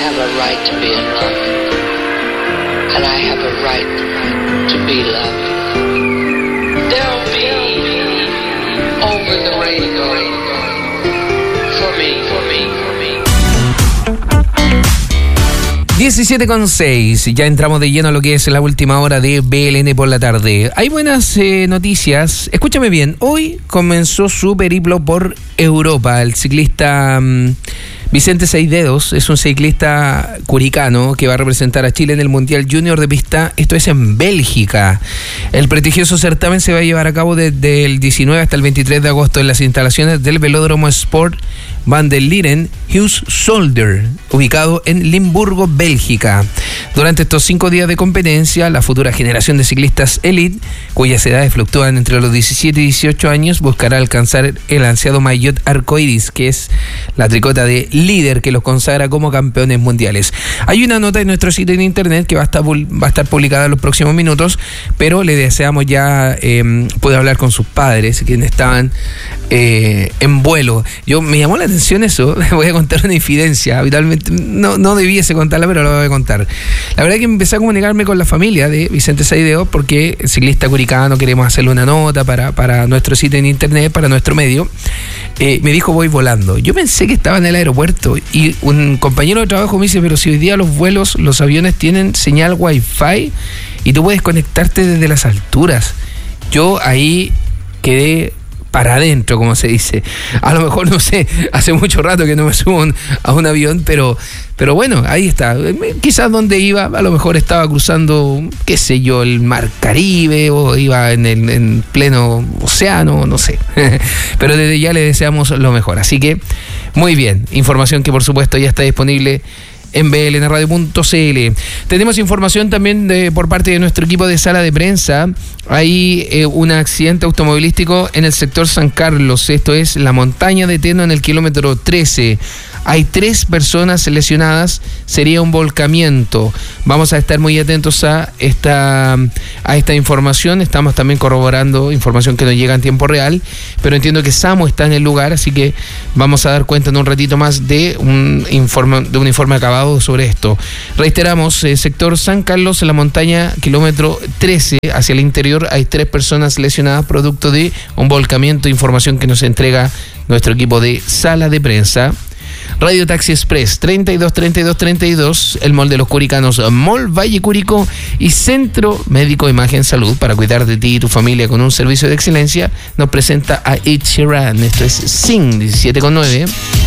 have a right to be in love, and I have a right to be loved. There'll be over the rainbow for me. 17:06, ya entramos de lleno a lo que es la última hora de BLN por la tarde. Hay buenas noticias, escúchame bien, hoy comenzó su periplo por Europa. El ciclista Vicente Seisdedos es un ciclista curicano que va a representar a Chile en el Mundial Junior de Pista, esto es en Bélgica. El prestigioso certamen se va a llevar a cabo desde el 19 hasta el 23 de agosto en las instalaciones del Velódromo Sport Van der Lieren Huis-Zolder, ubicado en Limburgo, Bélgica. Durante estos 5 días de competencia, la futura generación de ciclistas elite, cuyas edades fluctúan entre los 17 y 18 años, buscará alcanzar el ansiado maillot arcoiris, que es la tricota de líder que los consagra como campeones mundiales. Hay una nota en nuestro sitio en internet que va a estar publicada en los próximos minutos, pero le deseamos ya poder hablar con sus padres, quienes estaban en vuelo. Me llamó la atención eso, voy a contar una infidencia, habitualmente no debiese contarla, pero la voy a contar. La verdad es que empecé a comunicarme con la familia de Vicente Seisdedos, porque el ciclista curicano queremos hacerle una nota para nuestro sitio en internet, para nuestro medio. Me dijo, voy volando. Yo pensé que estaba en el aeropuerto y un compañero de trabajo me dice, pero si hoy día los aviones tienen señal Wi-Fi y tú puedes conectarte desde las alturas. Yo ahí quedé para adentro, como se dice. A lo mejor, no sé, hace mucho rato que no me subo a un avión, pero bueno, ahí está. Quizás donde iba, a lo mejor estaba cruzando, qué sé yo, el mar Caribe, o iba en pleno océano, no sé. Pero desde ya le deseamos lo mejor. Así que, muy bien. Información que por supuesto ya está disponible en blnradio.cl. Tenemos información también por parte de nuestro equipo de sala de prensa. Hay un accidente automovilístico en el sector San Carlos, esto es la montaña de Teno en el kilómetro 13. Hay 3 personas lesionadas, sería un volcamiento. Vamos a estar muy atentos a esta información. Estamos también corroborando información que nos llega en tiempo real, pero entiendo que SAMU está en el lugar, así que vamos a dar cuenta en un ratito más de un informe acabado sobre esto. Reiteramos, sector San Carlos, en la montaña, kilómetro 13, hacia el interior, hay 3 personas lesionadas producto de un volcamiento. Información que nos entrega nuestro equipo de sala de prensa. Radio Taxi Express 323232, el mall de los curicanos, Mall Valle Cúrico, y Centro Médico Imagen Salud, para cuidar de ti y tu familia con un servicio de excelencia, nos presenta a Ed Sheeran. Esto es Sing 17:9.